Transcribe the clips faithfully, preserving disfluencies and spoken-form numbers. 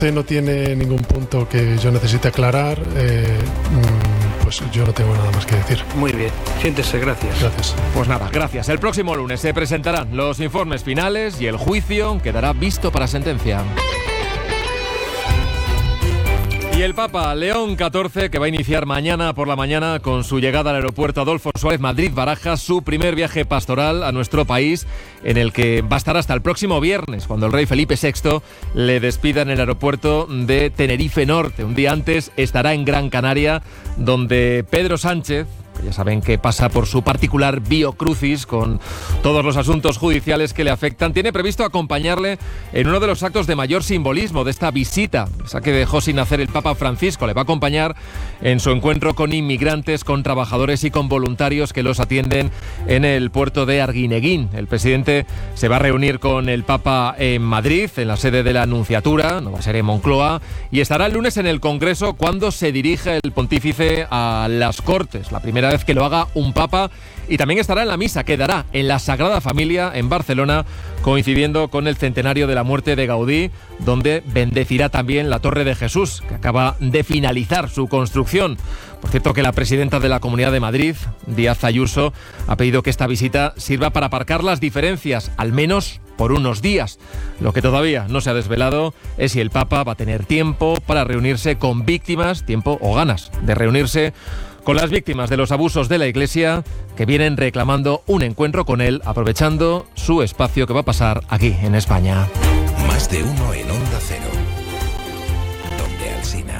no tiene ningún punto que yo necesite aclarar, eh, pues yo no tengo nada más que decir. Muy bien, siéntese, gracias. Gracias. Pues nada, gracias. El próximo lunes se presentarán los informes finales y el juicio quedará visto para sentencia. Y el Papa León catorce, que va a iniciar mañana por la mañana con su llegada al aeropuerto Adolfo Suárez Madrid-Barajas, su primer viaje pastoral a nuestro país, en el que va a estar hasta el próximo viernes, cuando el rey Felipe sexto le despida en el aeropuerto de Tenerife Norte. Un día antes estará en Gran Canaria, donde Pedro Sánchez, que ya saben que pasa por su particular biocrucis con todos los asuntos judiciales que le afectan, tiene previsto acompañarle en uno de los actos de mayor simbolismo de esta visita, esa que dejó sin hacer el Papa Francisco. Le va a acompañar en su encuentro con inmigrantes, con trabajadores y con voluntarios que los atienden en el puerto de Arguineguín. El presidente se va a reunir con el Papa en Madrid, en la sede de la Nunciatura, no va a ser en Moncloa, y estará el lunes en el Congreso cuando se dirige el pontífice a las Cortes, la primera vez que lo haga un papa, y también estará en la misa que dará en la Sagrada Familia en Barcelona, coincidiendo con el centenario de la muerte de Gaudí, donde bendecirá también la Torre de Jesús, que acaba de finalizar su construcción. Por cierto, que la presidenta de la Comunidad de Madrid, Díaz Ayuso, ha pedido que esta visita sirva para aparcar las diferencias, al menos por unos días. Lo que todavía no se ha desvelado es si el Papa va a tener tiempo para reunirse con víctimas, tiempo o ganas de reunirse con las víctimas de los abusos de la Iglesia, que vienen reclamando un encuentro con él, aprovechando su espacio que va a pasar aquí en España. Más de uno en Onda Cero. Donde Alsina.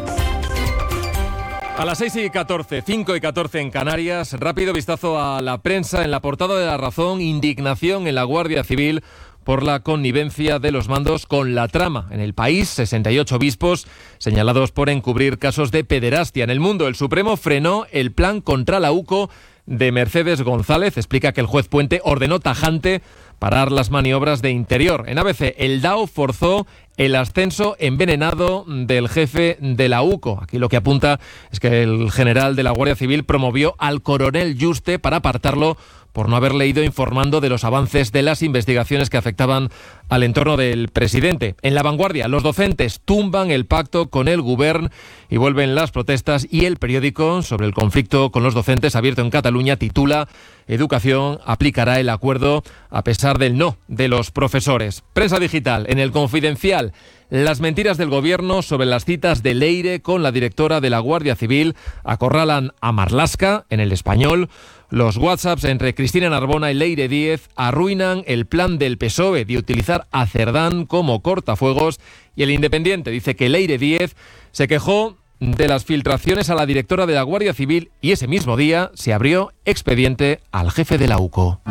A las seis y catorce, cinco y catorce en Canarias, rápido vistazo a la prensa. En la portada de La Razón, indignación en la Guardia Civil por la connivencia de los mandos con la trama. En El País, sesenta y ocho obispos señalados por encubrir casos de pederastia. En El Mundo, el Supremo frenó el plan contra la UCO de Mercedes González. Explica que el juez Puente ordenó tajante parar las maniobras de Interior. En A B C, el D A O forzó el ascenso envenenado del jefe de la UCO. Aquí lo que apunta es que el general de la Guardia Civil promovió al coronel Yuste para apartarlo por no haberle ido informando de los avances de las investigaciones que afectaban al entorno del presidente. En La Vanguardia, los docentes tumban el pacto con el Govern y vuelven las protestas, y El Periódico, sobre el conflicto con los docentes abierto en Cataluña, titula: Educación aplicará el acuerdo a pesar del no de los profesores. Prensa digital, en El Confidencial, las mentiras del gobierno sobre las citas de Leire con la directora de la Guardia Civil acorralan a Marlaska. En El Español, los WhatsApps entre Cristina Narbona y Leire Díez arruinan el plan del P S O E de utilizar a Cerdán como cortafuegos. Y El Independiente dice que Leire Díez se quejó de las filtraciones a la directora de la Guardia Civil y ese mismo día se abrió expediente al jefe de la UCO.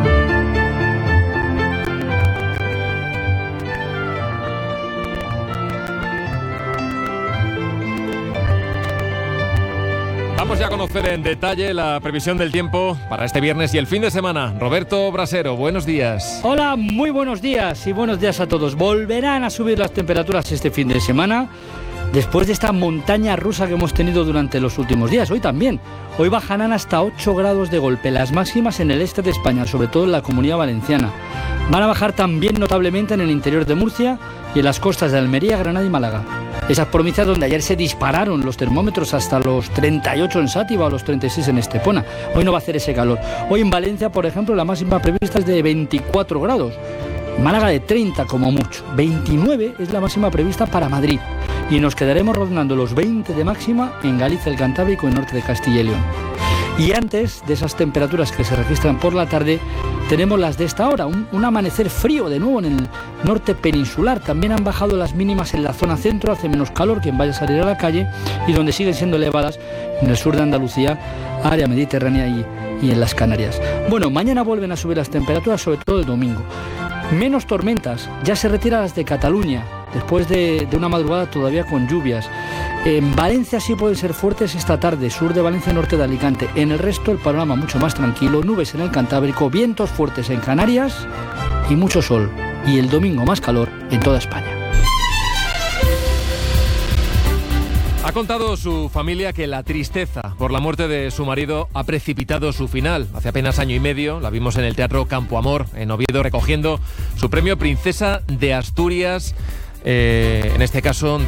Vamos ya a conocer en detalle la previsión del tiempo para este viernes y el fin de semana. Roberto Brasero, buenos días. Hola, muy buenos días y buenos días a todos. Volverán a subir las temperaturas este fin de semana, después de esta montaña rusa que hemos tenido durante los últimos días. Hoy también. Hoy bajarán hasta ocho grados de golpe, las máximas en el este de España, sobre todo en la Comunidad Valenciana. Van a bajar también notablemente en el interior de Murcia y en las costas de Almería, Granada y Málaga. Esas provincias donde ayer se dispararon los termómetros hasta los treinta y ocho en Sátiva o los treinta y seis en Estepona. Hoy no va a hacer ese calor. Hoy en Valencia, por ejemplo, la máxima prevista es de veinticuatro grados. Málaga de treinta como mucho. veintinueve es la máxima prevista para Madrid. Y nos quedaremos rondando los veinte de máxima en Galicia, el Cantábrico y norte de Castilla y León. Y antes de esas temperaturas que se registran por la tarde, tenemos las de esta hora, un, un amanecer frío de nuevo en el norte peninsular. También han bajado las mínimas en la zona centro, hace menos calor quien vaya a salir a la calle, y donde siguen siendo elevadas en el sur de Andalucía, área mediterránea y, y en las Canarias. Bueno, mañana vuelven a subir las temperaturas, sobre todo el domingo. Menos tormentas, ya se retiran las de Cataluña, después de, de una madrugada todavía con lluvias. En Valencia sí pueden ser fuertes esta tarde, sur de Valencia, norte de Alicante. En el resto el panorama mucho más tranquilo, nubes en el Cantábrico, vientos fuertes en Canarias y mucho sol. Y el domingo más calor en toda España. Ha contado su familia que la tristeza por la muerte de su marido ha precipitado su final. Hace apenas año y medio la vimos en el Teatro Campo Amor, en Oviedo, recogiendo su premio Princesa de Asturias, eh, en este caso